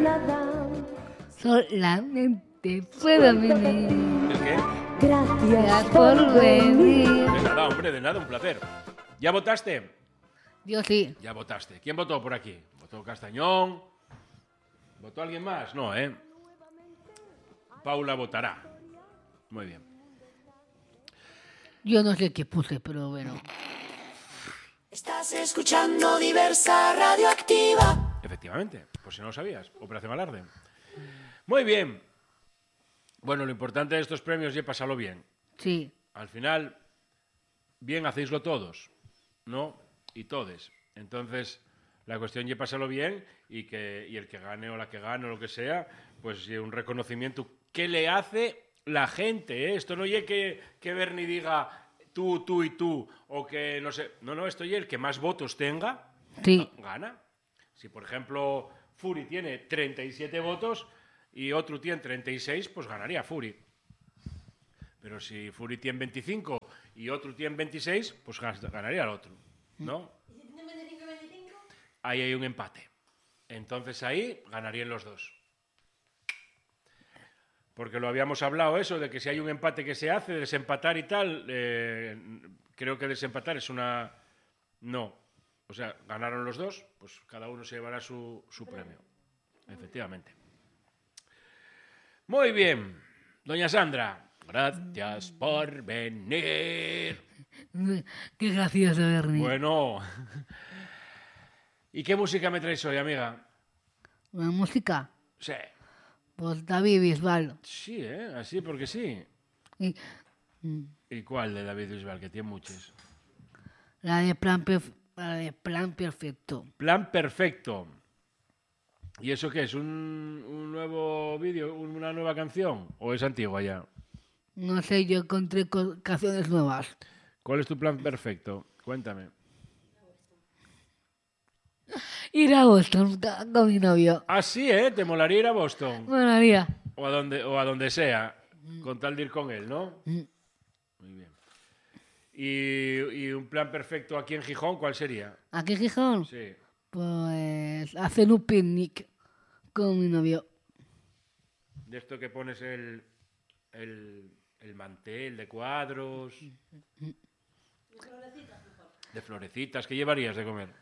Solamente puedo venir. ¿El qué? Gracias por venir. De nada, hombre, de nada, un placer. ¿Ya votaste? Yo sí. Ya votaste. ¿Quién votó por aquí? ¿Votó Castañón? ¿Votó alguien más? No, ¿eh? Paula votará. Muy bien. Yo no sé qué puse, pero bueno. Estás escuchando Diversa Radioactiva. Efectivamente, por si no lo sabías. Operación Alarde. Muy bien. Bueno, lo importante de estos premios es pasarlo bien. Sí. Al final, bien hacéislo todos, ¿no? Y todes. Entonces, la cuestión es pasarlo bien y el que gane o la que gane o lo que sea, pues un reconocimiento. ¿Qué le hace la gente? ¿Eh? Esto no es que Bernie diga tú y tú, o que no sé. No, esto es el que más votos tenga, Sí. gana. Si, por ejemplo, Fury tiene 37 votos y otro tiene 36, pues ganaría Fury. Pero si Fury tiene 25 y otro tiene 26, pues ganaría el otro, ¿no? ¿Y si tiene 25 y 25? Ahí hay un empate. Entonces ahí ganarían los dos. Porque lo habíamos hablado eso, de que si hay un empate que se hace, desempatar y tal, creo que desempatar es una... No. O sea, ganaron los dos, pues cada uno se llevará su premio. Efectivamente. Muy bien. Doña Sandra, gracias por venir. Qué gracioso, Bernie. Bueno. ¿Y qué música me traes hoy, amiga? La música, Sí. pues David Bisbal. Sí, ¿eh? Así porque sí. Y ¿Y cuál de David Bisbal? Que tiene muchos. la de Plan Perfecto. Plan Perfecto. ¿Y eso qué es? ¿Un nuevo vídeo? ¿Una nueva canción? ¿O es antigua ya? No sé, yo encontré canciones nuevas. ¿Cuál es tu plan perfecto? Cuéntame. Ir a Boston con mi novio. Ah, sí, ¿eh? ¿Te molaría ir a Boston? Molaría. O a donde sea, con tal de ir con él, ¿no? Muy bien. ¿Y un plan perfecto aquí en Gijón, cuál sería? ¿Aquí en Gijón? Sí. Pues hacer un picnic con mi novio. De esto que pones el mantel de cuadros. De florecitas. ¿Qué llevarías de comer?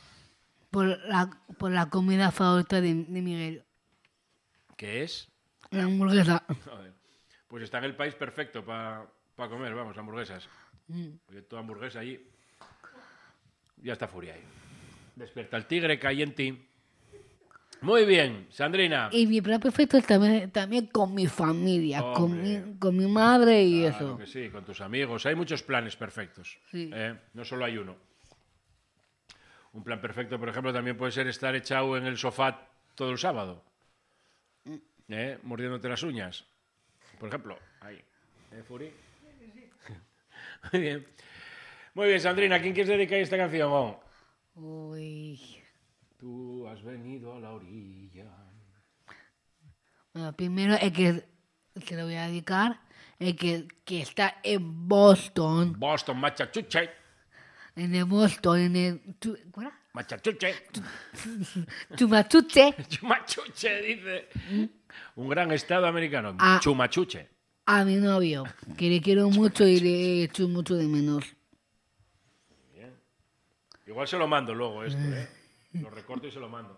Por la comida favorita de Miguel. ¿Qué es? La hamburguesa. Joder. Pues está en el país perfecto para comer, vamos, hamburguesas. Porque toda hamburguesa allí. Ya está Furia ahí. Despierta el tigre, cae en ti. Muy bien, Sandrina. Y mi plan perfecto es también con mi familia, Hombre. con mi madre y Claro eso. que sí, con tus amigos. Hay muchos planes perfectos. Sí. No solo hay uno. Un plan perfecto, por ejemplo, también puede ser estar echado en el sofá todo el sábado. Mordiéndote las uñas. Por ejemplo, ahí. Furi? Muy bien. Muy bien, Sandrina, ¿a quién quieres dedicar esta canción? Uy. Tú has venido a la orilla. Bueno, primero el que se lo voy a dedicar, el que está en Boston. Boston, Machachuche. En el Boston, ¿cuál era? Machachuche. Chumachuche. Chumachuche, dice. Un gran estado americano. Ah. Chumachuche. A mi novio, que le quiero mucho y le echo mucho de menos. Bien. Igual se lo mando luego esto, ¿eh? Lo recorto y se lo mando.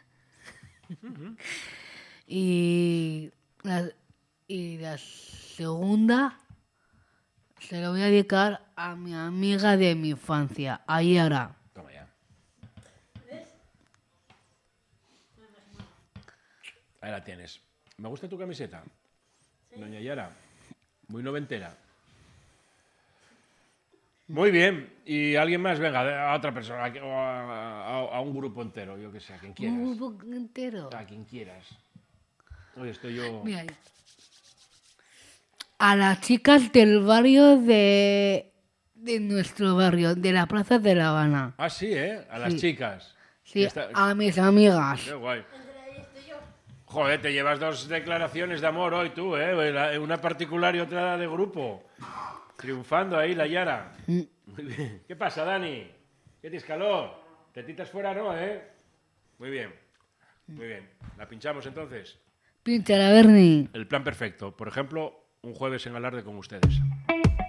Y la segunda se lo voy a dedicar a mi amiga de mi infancia, a Yara. Toma ya. Ahí la tienes. Me gusta tu camiseta, doña Yara. Muy noventera. Muy bien. ¿Y alguien más? Venga, a otra persona, a un grupo entero, yo que sé, a quien quieras. Un grupo entero. A quien quieras. Hoy estoy yo... Mira ahí. A las chicas del barrio de nuestro barrio, de la Plaza de La Habana. Ah, sí, ¿eh? A las Sí. chicas. Sí, Ya está. a mis amigas. Qué guay. Joder, te llevas dos declaraciones de amor hoy tú, ¿eh? Una particular y otra de grupo. Triunfando ahí la Yara. Muy bien. ¿Qué pasa, Dani? ¿Qué tienes calor? ¿Tetitas fuera no, eh? Muy bien. Muy bien. ¿La pinchamos entonces? Pínchala, Bernie. El plan perfecto. Por ejemplo, un jueves en Alarde con ustedes.